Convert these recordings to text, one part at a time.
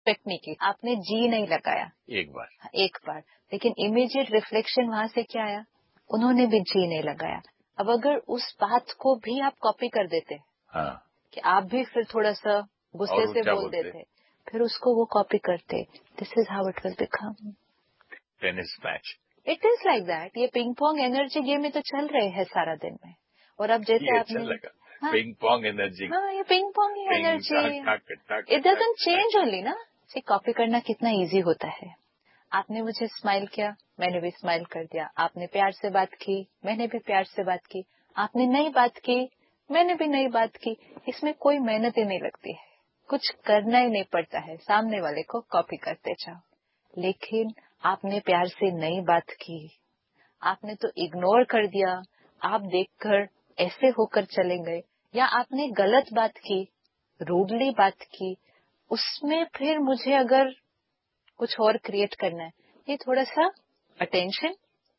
Expect नहीं की, आपने जी नहीं लगाया एक बार, लेकिन इमीडिएट रिफ्लेक्शन वहां से क्या आया, उन्होंने भी जी नहीं लगाया। अब अगर उस बात को भी आप कॉपी कर देते कि आप भी फिर थोड़ा सा गुस्से से बोल देते, फिर उसको वो कॉपी करते, this is how it will become tennis match. It is like that. ये पिंग पोंग एनर्जी गेम में तो चल रहे हैं सारा दिन में। और अब जैसे आपने पिंग पोंग एनर्जी, ये ping pong energy, it doesn't change only ना। से कॉपी करना कितना इजी होता है। आपने मुझे स्माइल किया, मैंने भी स्माइल कर दिया। आपने प्यार से बात की, मैंने भी प्यार से बात की। आपने नई बात की, मैंने भी नई बात की। इसमें कोई मेहनत ही नहीं लगती है, कुछ करना ही नहीं पड़ता है, सामने वाले को कॉपी करते जाओ। लेकिन आपने प्यार से नई बात की, आपने तो इग्नोर कर दिया, आप देखकर ऐसे होकर चले गए, या आपने गलत बात की, रूडली बात की, उसमें फिर मुझे अगर कुछ और क्रिएट करना है, ये थोड़ा सा अटेंशन,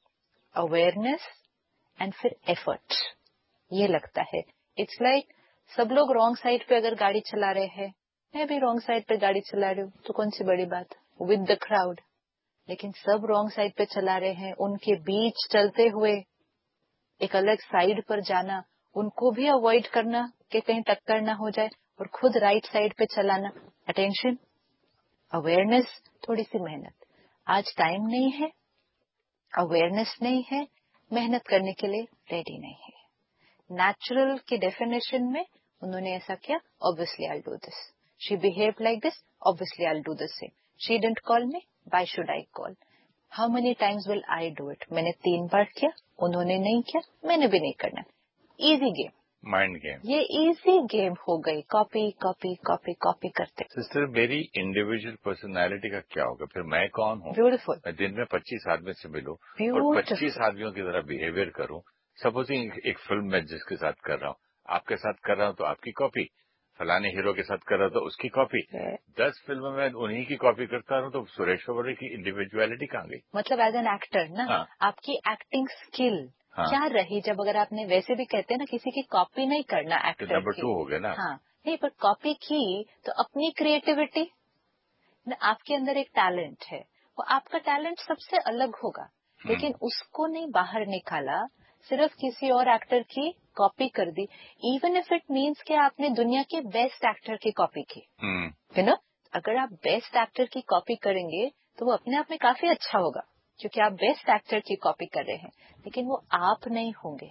अवेयरनेस एंड फिर एफर्ट, ये लगता है। इट्स लाइक सब लोग रॉन्ग साइड पे अगर गाड़ी चला रहे हैं, मैं भी रॉन्ग साइड पे गाड़ी चला रही हूँ, तो कौन सी बड़ी बात विद द क्राउड। लेकिन सब रॉन्ग साइड पे चला रहे हैं, उनके बीच चलते हुए एक अलग साइड पर जाना, उनको भी अवॉइड करना कि कहीं टक्कर ना हो जाए, और खुद राइट साइड पे चलाना। अटेंशन, अवेयरनेस, थोड़ी सी मेहनत। आज टाइम नहीं है, अवेयरनेस नहीं है, मेहनत करने के लिए रेडी नहीं है। नेचुरल की डेफिनेशन में उन्होंने ऐसा किया, obviously I do this. She behave like this, obviously I do the same. She didn't call me, why should I call. How many times will I do it. मैंने 3 बार किया, उन्होंने नहीं किया, मैंने भी नहीं करना। इजी गेम, माइंड गेम, ये इजी गेम हो गई। कॉपी कॉपी कॉपी कॉपी करते। सिस्टर, मेरी इंडिविजुअल पर्सनालिटी का क्या होगा फिर? मैं कौन हूँ? ब्यूटीफुल। मैं दिन में 25 आदमी से मिलूं और 25 आदमियों की तरह बिहेवियर करूं। सपोजिंग एक फिल्म में जिसके साथ कर रहा हूँ, आपके साथ कर रहा हूँ तो आपकी कॉपी, फलाने हीरो के साथ कर रहा हूँ तो उसकी कॉपी। 10 फिल्म में उन्हीं की कॉपी करता रहूं तो सुरेश ओबेरॉय की इंडिविजुअलिटी कहाँ गई? मतलब एज एन एक्टर ना, आपकी एक्टिंग स्किल क्या रही? जब अगर आपने, वैसे भी कहते हैं ना, किसी की कॉपी नहीं करना एक्टर की। नंबर 2 हो गया ना। नहीं, पर कॉपी की तो अपनी क्रिएटिविटी, आपके अंदर एक टैलेंट है, वो आपका टैलेंट सबसे अलग होगा, लेकिन उसको नहीं बाहर निकाला, सिर्फ किसी और एक्टर की कॉपी कर दी। इवन इफ इट मीन्स कि आपने दुनिया के बेस्ट एक्टर की कॉपी की, यू नो। अगर आप बेस्ट एक्टर की कॉपी करेंगे तो वो अपने आप में काफी अच्छा होगा, क्योंकि आप बेस्ट एक्टर की कॉपी कर रहे हैं, लेकिन वो आप नहीं होंगे,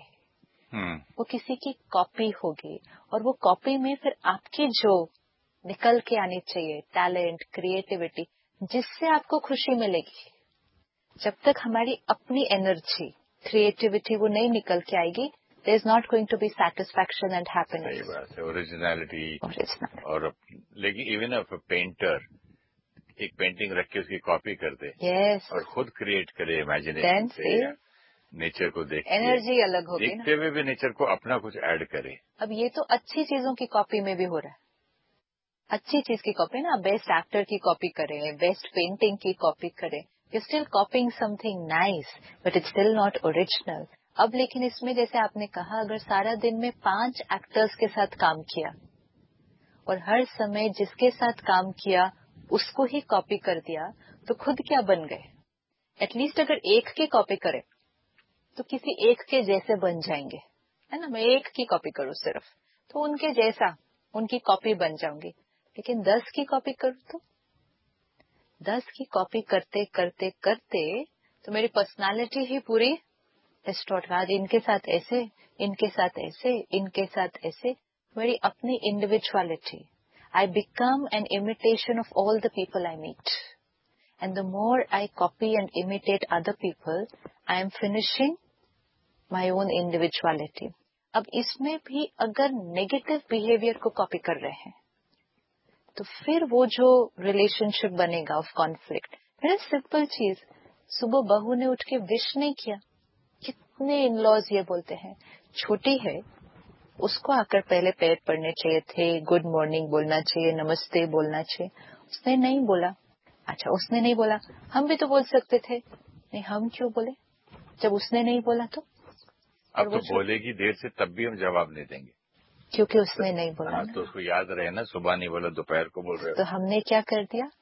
वो किसी की कॉपी होगी। और वो कॉपी में फिर आपकी जो निकल के आनी चाहिए टैलेंट, क्रिएटिविटी, जिससे आपको खुशी मिलेगी। जब तक हमारी अपनी एनर्जी, क्रिएटिविटी वो नहीं निकल के आएगी, there is not going to be satisfaction and happiness. सही बात है, ओरिजिनलिटी। और लेकिन इवन अ पेंटर एक पेंटिंग रख के उसकी कॉपी कर दे, और खुद क्रिएट करे इमेजिनेशन से, नेचर को देख के एनर्जी अलग होगी, देखते हुए भी नेचर को अपना कुछ ऐड करे। अब ये तो अच्छी चीजों की कॉपी में भी हो रहा है। अच्छी चीज की कॉपी ना, बेस्ट एक्टर की कॉपी करें, बेस्ट पेंटिंग की कॉपी करें, you still कॉपिंग something nice, but it's still not original. अब लेकिन इसमें जैसे आपने कहा, अगर सारा दिन में 5 एक्टर्स के साथ काम किया और हर समय जिसके साथ काम किया उसको ही कॉपी कर दिया, तो खुद क्या बन गए? एटलीस्ट अगर एक की कॉपी करें तो किसी एक के जैसे बन जाएंगे, है ना। मैं एक की कॉपी करूं सिर्फ, तो उनके जैसा, उनकी कॉपी बन जाऊंगी। लेकिन 10 की कॉपी करूं तो 10 की कॉपी करते करते करते तो मेरी पर्सनालिटी ही पूरी डिस्टॉर्ट। आज इनके साथ ऐसे, इनके साथ ऐसे, इनके साथ ऐसे, मेरी अपनी individuality. I become an imitation of all the people I meet. And the more I copy and imitate other people, I am finishing my own individuality. अब इसमें भी अगर नेगेटिव बिहेवियर को कॉपी कर रहे हैं, तो फिर वो जो रिलेशनशिप बनेगा ऑफ कॉन्फ्लिक्ट, वेरी सिंपल चीज, सुबह बहू ने उठ के विश नहीं किया। कितने इन-लॉज ये बोलते हैं, छोटी है, उसको आकर पहले पैर पड़ने चाहिए थे, गुड मॉर्निंग बोलना चाहिए, नमस्ते बोलना चाहिए, उसने नहीं बोला। अच्छा, उसने नहीं बोला, हम भी तो बोल सकते थे। नहीं, हम क्यों बोले जब उसने नहीं बोला? तो अब तो बोलेगी देर से तब भी हम जवाब नहीं देंगे, क्योंकि उसने नहीं बोला। तो उसको याद रहे ना, सुबह नहीं बोला, दोपहर को बोल रहे हो। तो हमने क्या कर दिया?